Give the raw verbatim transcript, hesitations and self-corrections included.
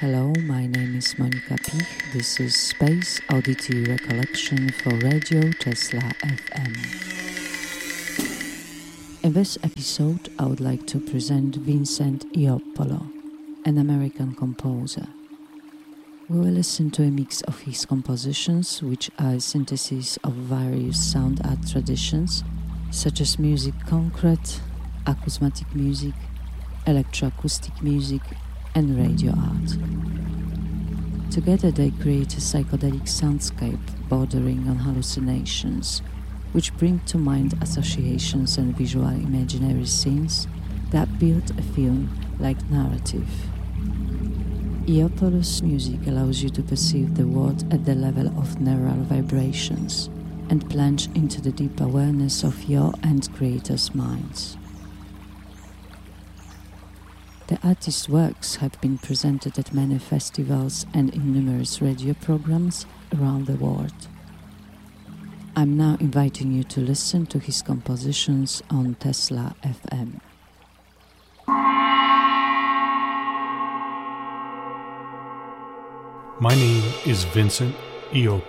Hello, my name is Monika Pich. This is Space Oddity Recollection for Radio Tesla F M. In this episode, I would like to present Vincent Iopolo, an American composer. We will listen to a mix of his compositions, which are a synthesis of various sound art traditions, such as music concrete, acousmatic music, electroacoustic music, and radio art. Together they create a psychedelic soundscape bordering on hallucinations, which bring to mind associations and visual imaginary scenes that build a film-like narrative. Iopolo's music allows you to perceive the world at the level of neural vibrations and plunge into the deep awareness of your and creators' minds. The artist's works have been presented at many festivals and in numerous radio programs around the world. I'm now inviting you to listen to his compositions on Tesla F M. My name is Vincent Iopolo.